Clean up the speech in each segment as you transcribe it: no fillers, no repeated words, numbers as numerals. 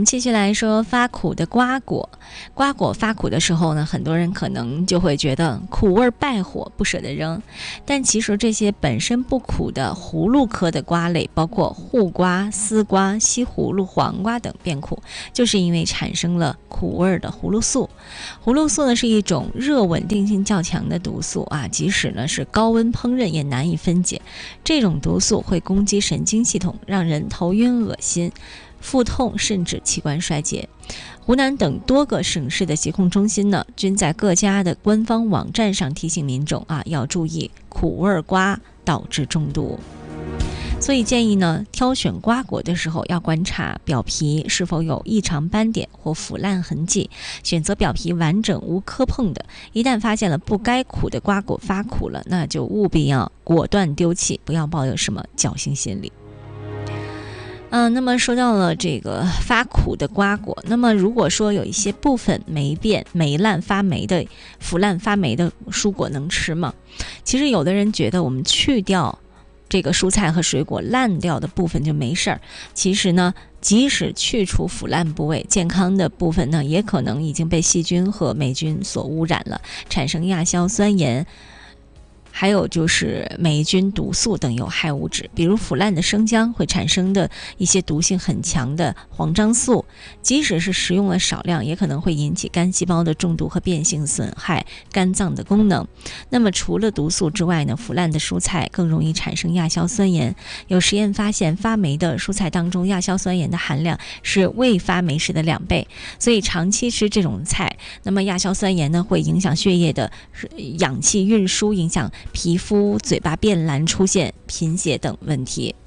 们继续来说发苦的瓜果。瓜果发苦的时候呢，很多人可能就会觉得苦味败火，不舍得扔。但其实这些本身不苦的葫芦科的瓜类，包括护瓜、丝瓜、西葫芦、黄瓜等变苦，就是因为产生了苦味的葫芦素。葫芦素呢是一种热稳定性较强的毒素啊，即使呢是高温烹饪也难以分解。这种毒素会攻击神经系统，让人头晕恶心、腹痛，甚至器官衰竭。湖南等多个省市的疾控中心呢，均在各家的官方网站上提醒民众啊，要注意苦味瓜导致中毒。所以建议呢，挑选瓜果的时候要观察表皮是否有异常斑点或腐烂痕迹，选择表皮完整无磕碰的。一旦发现了不该苦的瓜果发苦了，那就务必要果断丢弃，不要抱有什么侥幸心理。那么说到了这个发苦的瓜果，那么如果说有一些部分霉变、霉烂发霉的、腐烂发霉的蔬果能吃吗？其实有的人觉得我们去掉这个蔬菜和水果烂掉的部分就没事儿，其实呢，即使去除腐烂部位，健康的部分呢，也可能已经被细菌和霉菌所污染了，产生亚硝酸盐，还有就是霉菌、毒素等有害物质，比如腐烂的生姜会产生的一些毒性很强的黄樟素，即使是食用了少量，也可能会引起肝细胞的中毒和变性，损害肝脏的功能。那么除了毒素之外呢，腐烂的蔬菜更容易产生亚硝酸盐。有实验发现，发霉的蔬菜当中亚硝酸盐的含量是未发霉时的2倍，所以长期吃这种菜，那么亚硝酸盐呢会影响血液的氧气运输，影响皮肤、嘴巴变蓝，出现贫血等问题。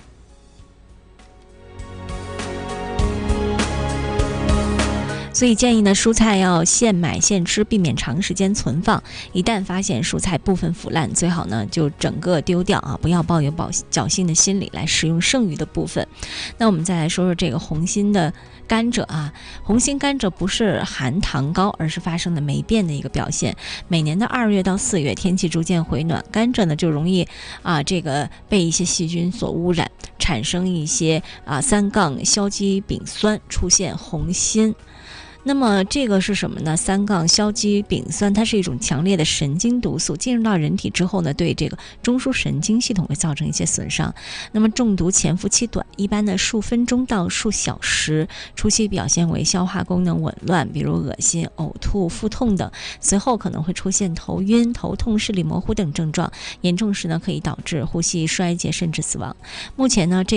所以建议呢，蔬菜要现买现吃，避免长时间存放。一旦发现蔬菜部分腐烂，最好呢就整个丢掉啊，不要抱有侥幸的心理来食用剩余的部分。那我们再来说说这个红心的甘蔗啊，红心甘蔗不是含糖高，而是发生了霉变的一个表现。每年的2月到4月，天气逐渐回暖，甘蔗呢就容易这个被一些细菌所污染，产生一些3-硝基丙酸，出现红心。那么这个是什么呢？3-硝基丙酸它是一种强烈的神经毒素，进入到人体之后呢，对这个中枢神经系统会造成一些损伤。那么中毒潜伏期短，一般的数分钟到数小时，初期表现为消化功能紊乱，比如恶心、呕吐、腹痛等，随后可能会出现头晕、头痛、视力模糊等症状，严重时呢可以导致呼吸衰竭甚至死亡。目前呢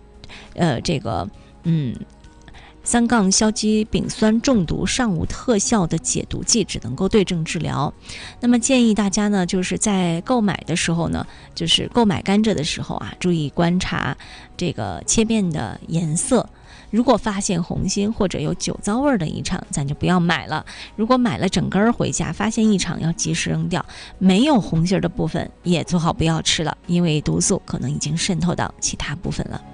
3-硝基丙酸中毒尚无特效的解毒剂，只能够对症治疗。那么建议大家呢，就是在购买的时候呢，就是购买甘蔗的时候注意观察这个切面的颜色。如果发现红心或者有酒糟味的异常，咱就不要买了。如果买了整根回家，发现异常要及时扔掉。没有红心的部分也最好不要吃了，因为毒素可能已经渗透到其他部分了。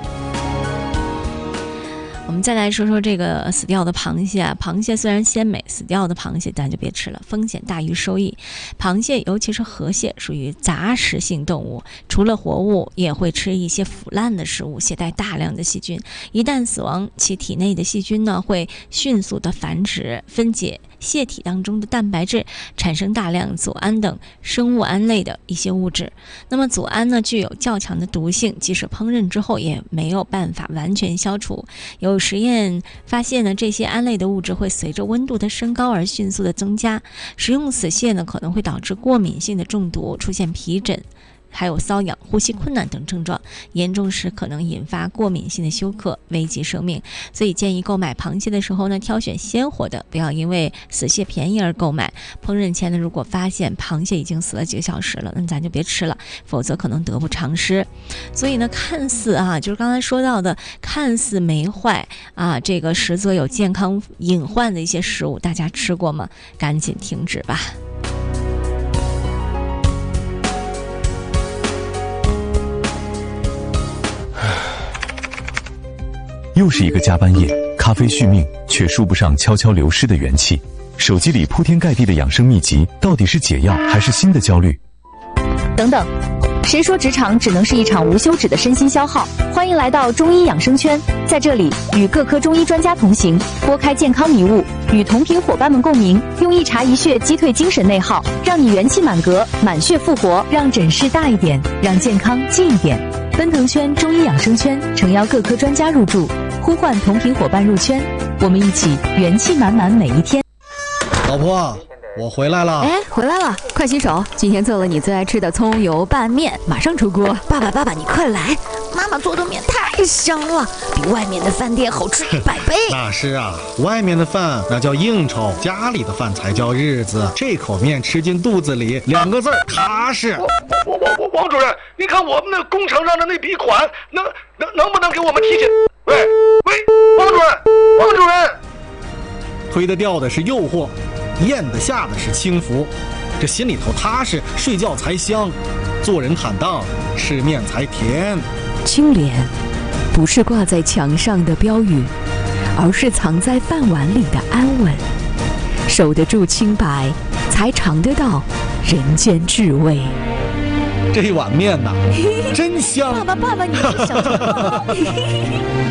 我们再来说说这个死掉的螃蟹啊，螃蟹虽然鲜美，死掉的螃蟹咱就别吃了，风险大于收益。螃蟹尤其是河蟹属于杂食性动物，除了活物也会吃一些腐烂的食物，携带大量的细菌。一旦死亡，其体内的细菌呢会迅速的繁殖，分解蟹体当中的蛋白质，产生大量组胺等生物胺类的一些物质。那么组胺呢具有较强的毒性，即使烹饪之后也没有办法完全消除。有实验发现呢，这些胺类的物质会随着温度的升高而迅速的增加。食用死蟹呢可能会导致过敏性的中毒，出现皮疹，还有瘙痒、呼吸困难等症状，严重时可能引发过敏性的休克，危及生命。所以建议购买螃蟹的时候呢，挑选鲜活的，不要因为死蟹便宜而购买。烹饪前呢，如果发现螃蟹已经死了几个小时了，那咱就别吃了，否则可能得不偿失。所以呢，看似就是刚才说到的，看似没坏这个实则有健康隐患的一些食物，大家吃过吗？赶紧停止吧。 又是一个加班夜，咖啡续命，却说不上悄悄流失的元气。手机里铺天盖地的养生秘籍，到底是解药还是新的焦虑？ 等等， 谁说职场只能是一场无休止的身心消耗？欢迎来到中医养生圈，在这里与各科中医专家同行，拨开健康迷雾，与同频伙伴们共鸣，用一茶一穴击退精神内耗，让你元气满格，满血复活，让诊室大一点，让健康近一点。奔腾圈中医养生圈诚邀各科专家入驻，呼唤同频伙伴入圈，我们一起元气满满每一天。 老婆，我回来了。 哎，回来了，快洗手！今天做了你最爱吃的葱油拌面，马上出锅。爸爸，你快来！妈妈做的面太香了，比外面的饭店好吃100倍。 那是啊，外面的饭那叫应酬，家里的饭才叫日子。这口面吃进肚子里，2个字儿踏实。 王主任，您看我们那工程上的那笔款，能不能给我们提前？喂，王主任， 推得掉的是诱惑，咽得下的是轻浮，这心里头踏实，睡觉才香，做人坦荡，吃面才甜。 清廉不是挂在墙上的标语，而是藏在饭碗里的安稳。守得住清白，才尝得到人间至味。 这碗面呐，真香！ 爸爸，你是想什么？